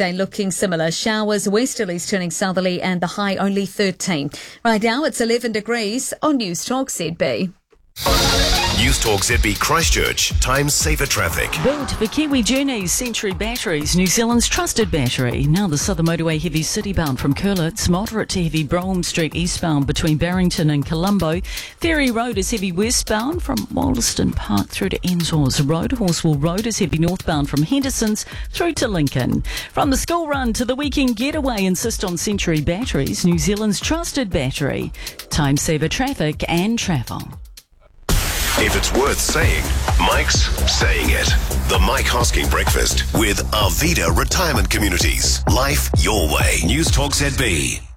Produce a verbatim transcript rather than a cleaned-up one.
Wednesday looking similar. Showers, westerlies turning southerly and the high only thirteen. Right now it's eleven degrees on News Talk Z B. News Talk Z B Christchurch. Time saver traffic. Built for Kiwi Journeys Century Batteries, New Zealand's trusted battery. Now the Southern Motorway heavy citybound from Curlitz, moderate to heavy Brougham Street eastbound between Barrington and Colombo. Ferry Road is heavy westbound from Wollaston Park through to Ensors Road. Horsewell Road is heavy northbound from Henderson's through to Lincoln. From the school run to the weekend getaway, insist on Century Batteries, New Zealand's trusted battery. Time saver traffic and travel. If it's worth saying, Mike's saying it. The Mike Hosking Breakfast with Arvida Retirement Communities. Life your way. News Talk Z B.